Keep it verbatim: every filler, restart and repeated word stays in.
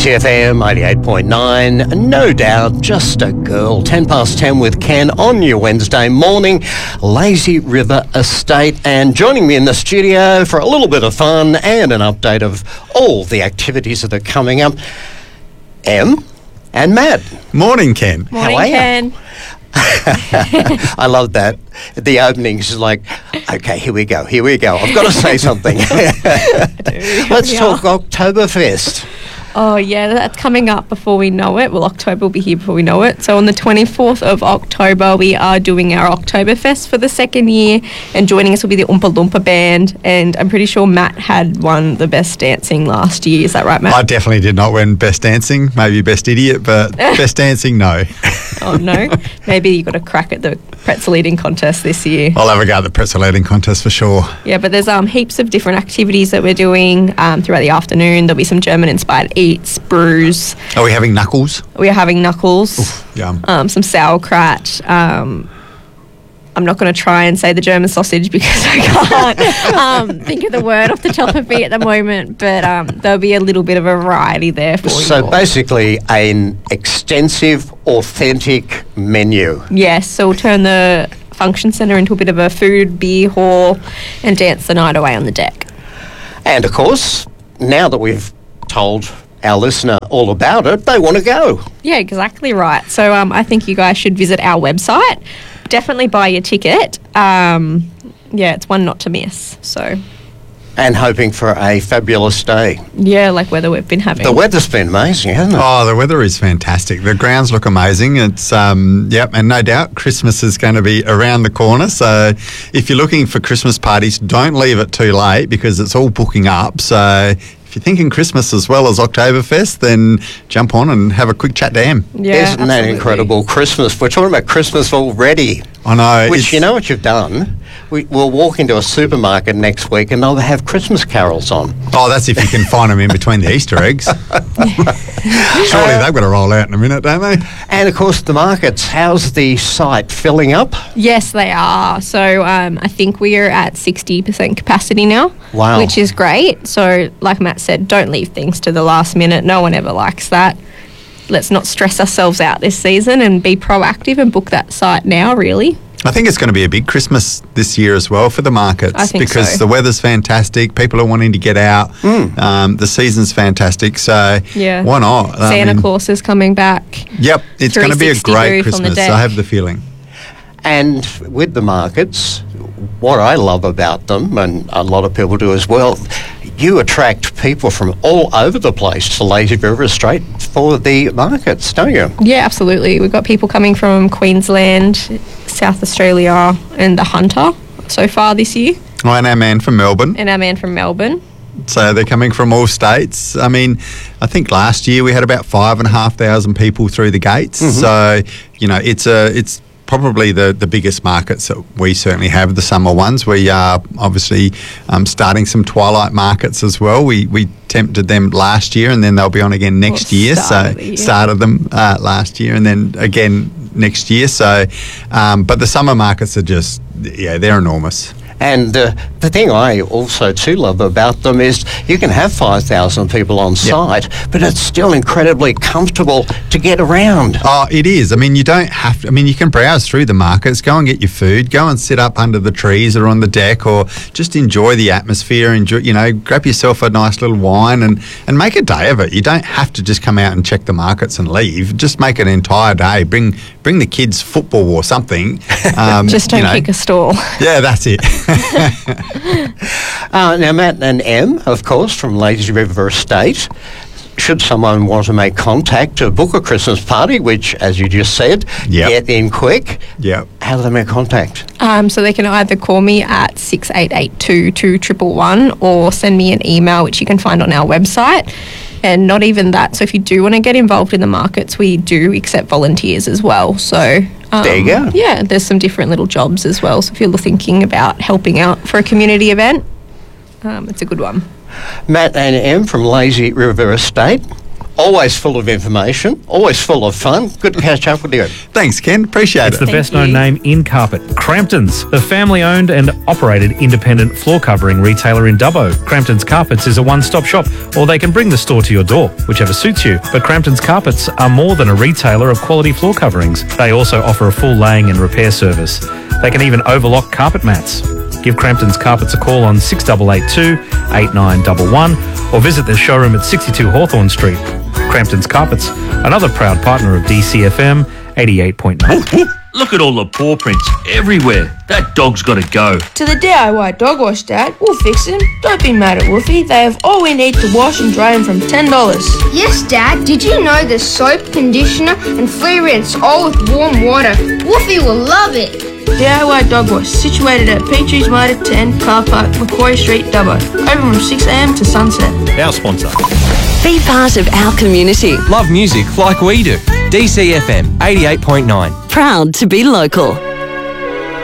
Easy F M eighty-eight point nine, no doubt, just a girl. ten past ten with Ken on your Wednesday morning, Lazy River Estate. And joining me in the studio for a little bit of fun and an update of all the activities that are coming up, Em and Matt. Morning, Ken. Morning, How are Ken. you? I love that. The opening is like, okay, here we go, here we go. I've got to say something. Let's Yeah. talk Oktoberfest. Oh, yeah, that's coming up before we know it. Well, October will be here before we know it. So on the twenty-fourth of October, we are doing our Oktoberfest for the second year, and joining us will be the Oompa Loompa Band, and I'm pretty sure Matt had won the Best Dancing last year. Is that right, Matt? I definitely did not win Best Dancing, maybe Best Idiot, but Best Dancing, no. Oh, no? Maybe you got a crack at the pretzel eating contest this year. I'll have a go at the pretzel eating contest for sure. Yeah, but there's um, heaps of different activities that we're doing um, throughout the afternoon. There'll be some German-inspired eats, brews. Are we having knuckles? We're having knuckles. Oof, yum. Um, some sauerkraut. Um, I'm not going to try and say the German sausage because I can't um, think of the word off the top of me at the moment, but um, there'll be a little bit of a variety there for you. So all. basically an extensive, authentic menu. Yes, so we'll turn the function centre into a bit of a food, beer hall and dance the night away on the deck. And of course, now that we've told our listener all about it, they want to go. Yeah, exactly right. So um, I think you guys should visit our website. Definitely buy your ticket. Um, yeah, it's one not to miss. So, And hoping for a fabulous day. yeah, like weather we've been having. The weather's been amazing, hasn't it? Oh, the weather is fantastic. The grounds look amazing. It's, um, yep, and no doubt Christmas is going to be around the corner. So if you're looking for Christmas parties, don't leave it too late because it's all booking up. So if you're thinking Christmas as well as Oktoberfest, then jump on and have a quick chat to Em. Yeah, Isn't that absolutely. incredible? Christmas. We're talking about Christmas already. I know. Which, it's- you know what you've done? We, we'll walk into a supermarket next week and they'll have Christmas carols on. Oh, that's if you can find them in between the Easter eggs. Surely they've got to roll out in a minute, don't they? And of course, the markets. How's the site filling up? Yes, they are. So um, I think we are at sixty percent capacity now, Wow. which is great. So like Matt said, don't leave things to the last minute. No one ever likes that. Let's not stress ourselves out this season and be proactive and book that site now, really. I think it's going to be a big Christmas this year as well for the markets I think because so. the weather's fantastic. People are wanting to get out. Mm. Um, the season's fantastic. So Yeah. why not? I Santa mean, Claus is coming back. Yep, it's going to be a three sixty great booth on the Christmas. deck. I have the feeling. And with the markets, what I love about them, and a lot of people do as well, you attract people from all over the place to Lazy River Estate for the markets, don't you? Yeah, absolutely. We've got people coming from Queensland, South Australia and the Hunter so far this year, Oh, and our man from Melbourne. and our man from Melbourne. So they're coming from all states. I mean, I think last year we had about five and a half thousand people through the gates. Mm-hmm. So, you know, it's a it's probably the, the biggest markets that we certainly have, the summer ones. We are obviously um, starting some twilight markets as well. We we tempted them last year and then they'll be on again next Well, year. start So of the year. started them uh, last year and then again next year. So, um, but the summer markets are just, yeah, they're enormous. And uh, the thing I also too love about them is you can have five thousand people on site, but it's still incredibly comfortable to get around. Oh, it is. I mean, you don't have to. I mean, you can browse through the markets, go and get your food, go and sit up under the trees or on the deck, or just enjoy the atmosphere. Enjoy, you know, grab yourself a nice little wine and, and make a day of it. You don't have to just come out and check the markets and leave. Just make an entire day. Bring bring the kids football or something. Um, Just don't you know. kick a stall. Yeah, that's it. Uh, now, Matt and Em, of course, from Lazy River Estate, should someone want to make contact to book a Christmas party, which, as you just said, Yep. get in quick, Yeah. how do they make contact? Um, so they can either call me at six eight eight two, two one one one or send me an email, which you can find on our website. And not even that. So if you do want to get involved in the markets, we do accept volunteers as well. So um, There you go. Yeah, there's some different little jobs as well. So if you're thinking about helping out for a community event, um, it's a good one. Matt and Em from Lazy River Estate, always full of information, always full of fun. Good to catch up with you. Thanks, Ken. Appreciate It's it. the Thank best known you. name in carpet, Crampton's, the family-owned and operated independent floor covering retailer in Dubbo. Crampton's Carpets is a one-stop shop, or they can bring the store to your door, whichever suits you. But Crampton's Carpets are more than a retailer of quality floor coverings. They also offer a full laying and repair service. They can even overlock carpet mats. Give Crampton's Carpets a call on six eight eight two, eight nine one one or visit their showroom at sixty-two Hawthorne Street. Crampton's Carpets, another proud partner of D C F M eighty-eight point nine. Look at all the paw prints everywhere. That dog's got to go. To the D I Y dog wash, Dad. We'll fix him. Don't be mad at Woofy. They have all we need to wash and dry him from ten dollars. Yes, Dad. Did you know there's soap, conditioner, and free rinse, all with warm water? Woofy will love it. D I Y dog wash, situated at Petries Motor ten, Car Park, Macquarie Street, Dubbo. Open from six a m to sunset. Our sponsor. Be part of our community. Love music like we do. D C F M eighty-eight point nine. Proud to be local.